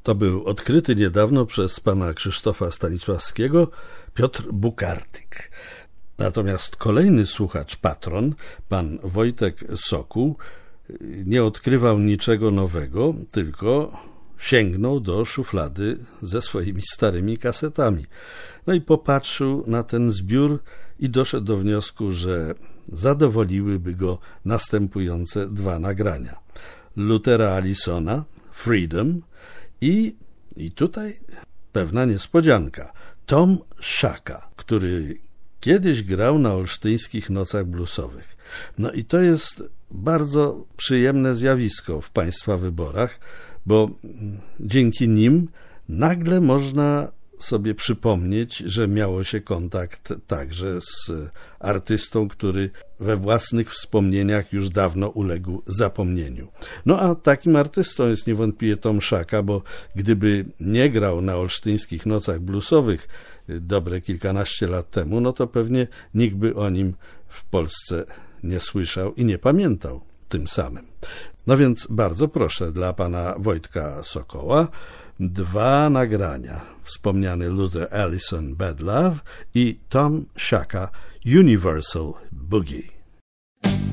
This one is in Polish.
To był odkryty niedawno przez pana Krzysztofa Stanisławskiego Piotr Bukartyk. Natomiast kolejny słuchacz, patron, pan Wojtek Sokół, nie odkrywał niczego nowego, tylko sięgnął do szuflady ze swoimi starymi kasetami. No i popatrzył na ten zbiór i doszedł do wniosku, że zadowoliłyby go następujące dwa nagrania. Luthera Allisona, Freedom i tutaj pewna niespodzianka, Tom Shaka, który kiedyś grał na olsztyńskich nocach bluesowych. No i to jest bardzo przyjemne zjawisko w państwa wyborach, bo dzięki nim nagle można sobie przypomnieć, że miało się kontakt także z artystą, który we własnych wspomnieniach już dawno uległ zapomnieniu. No a takim artystą jest niewątpliwie Tom Shaka, bo gdyby nie grał na olsztyńskich nocach bluesowych dobre kilkanaście lat temu, no to pewnie nikt by o nim w Polsce nie słyszał i nie pamiętał tym samym. No więc bardzo proszę dla pana Wojtka Sokoła dwa nagrania. Wspomniany Luther Allison Bad Love i Tom Shaka Universal Boogie.